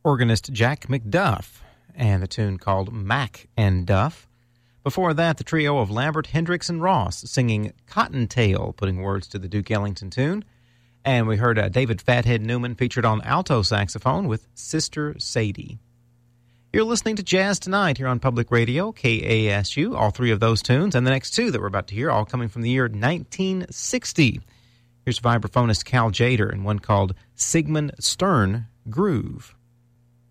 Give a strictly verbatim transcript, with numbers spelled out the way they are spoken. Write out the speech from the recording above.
organist Jack McDuff, and the tune called Mac and Duff. Before that, the trio of Lambert, Hendricks, and Ross singing Cottontail, putting words to the Duke Ellington tune. And we heard uh, David Fathead Newman featured on alto saxophone with Sister Sadie. You're listening to Jazz Tonight here on Public Radio, K A S U, all three of those tunes, and the next two that we're about to hear, all coming from the year nineteen sixty. Here's vibraphonist Cal Jader and one called Sigmund Stern Groove.